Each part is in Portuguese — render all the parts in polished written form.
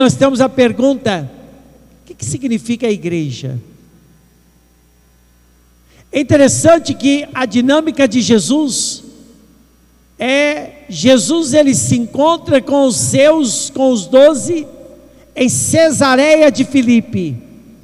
Nós temos a pergunta: o que significa a igreja? É interessante que a dinâmica de Jesus ele se encontra com os 12, em Cesareia de Filipe.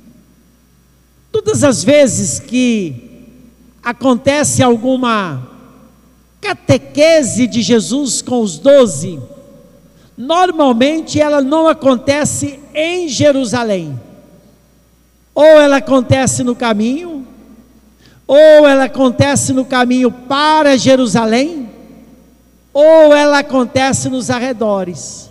Todas as vezes que acontece alguma catequese de Jesus com os 12, normalmente ela não acontece em Jerusalém. Ou ela acontece no caminho, ou ela acontece no caminho para Jerusalém, ou ela acontece nos arredores.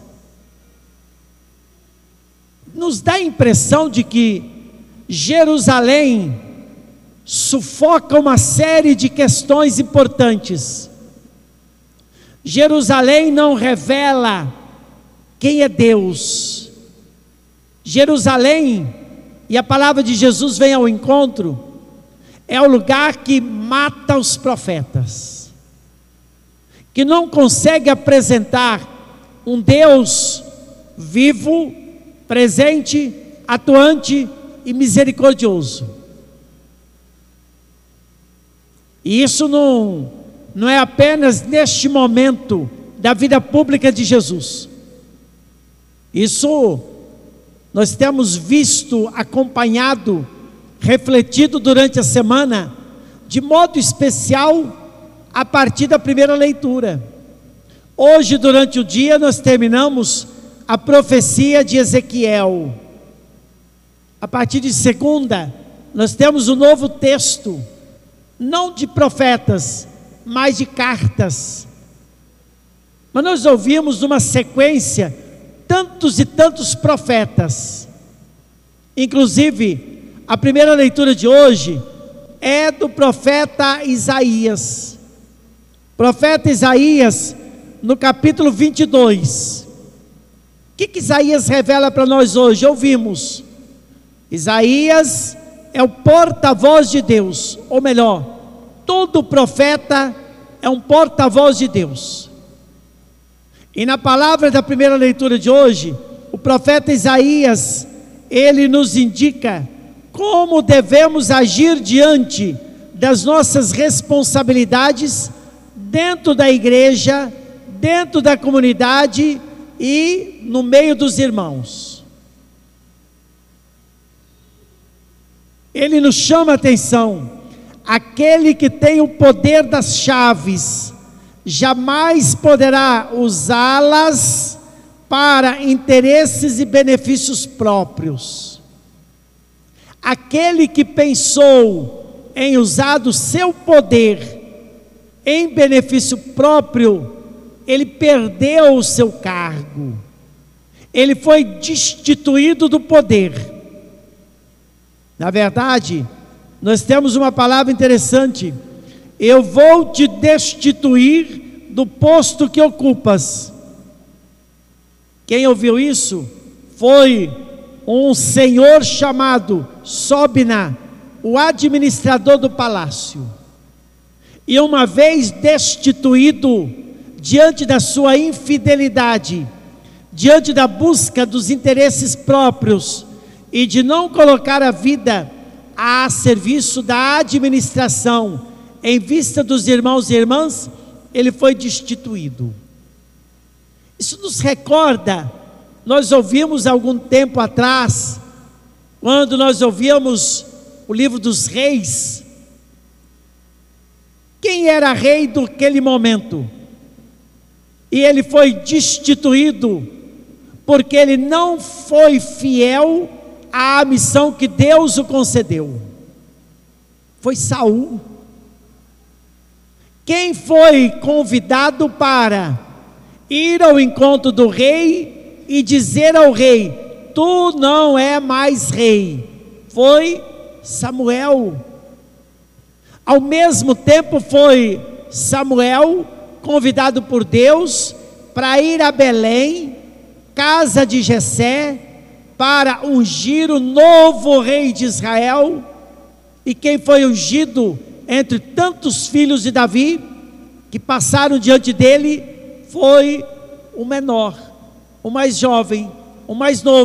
Nos dá a impressão de que Jerusalém sufoca uma série de questões importantes. Jerusalém não revela quem é Deus. Jerusalém, e a palavra de Jesus vem ao encontro, é o lugar que mata os profetas, que não consegue apresentar um Deus vivo, presente, atuante e misericordioso. E isso não é apenas neste momento da vida pública de Jesus. Isso nós temos visto, acompanhado, refletido durante a semana, de modo especial a partir da primeira leitura. Hoje, durante o dia, nós terminamos a profecia de Ezequiel. A partir de segunda, nós temos um novo texto, não de profetas, mas de cartas. Mas nós ouvimos numa sequência tantos e tantos profetas. Inclusive, a primeira leitura de hoje é do profeta Isaías. Profeta Isaías, no capítulo 22. O que Isaías revela para nós hoje? Ouvimos. Isaías é o porta-voz de Deus, ou melhor, todo profeta é um porta-voz de Deus. E na palavra da primeira leitura de hoje, o profeta Isaías, ele nos indica como devemos agir diante das nossas responsabilidades dentro da igreja, dentro da comunidade e no meio dos irmãos. Ele nos chama a atenção: aquele que tem o poder das chaves jamais poderá usá-las para interesses e benefícios próprios. Aquele que pensou em usar do seu poder em benefício próprio, ele perdeu o seu cargo, ele foi destituído do poder. Na verdade, nós temos uma palavra interessante: eu vou te destituir do posto que ocupas. Quem ouviu isso foi um senhor chamado Sobna, o administrador do palácio. E uma vez destituído, diante da sua infidelidade, diante da busca dos interesses próprios e de não colocar a vida a serviço da administração em vista dos irmãos e irmãs, ele foi destituído. Isso nos recorda, nós ouvimos algum tempo atrás, quando nós ouvíamos o livro dos reis. Quem era rei daquele momento? E ele foi destituído porque ele não foi fiel à missão que Deus o concedeu. Foi Saul. Quem foi convidado para ir ao encontro do rei e dizer ao rei: tu não é mais rei? Foi Samuel. Ao mesmo tempo foi Samuel convidado por Deus para ir a Belém, casa de Jessé, para ungir o novo rei de Israel. E quem foi ungido entre tantos filhos de Davi que passaram diante dele foi o menor, o mais jovem, o mais novo